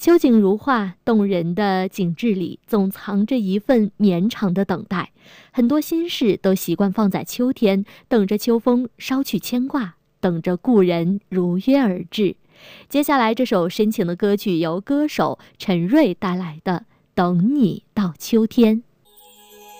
秋景如画，动人的景致里总藏着一份绵长的等待。很多心事都习惯放在秋天，等着秋风捎去牵挂，等着故人如约而至。接下来这首深情的歌曲由歌手陈瑞带来的《等你到秋天》。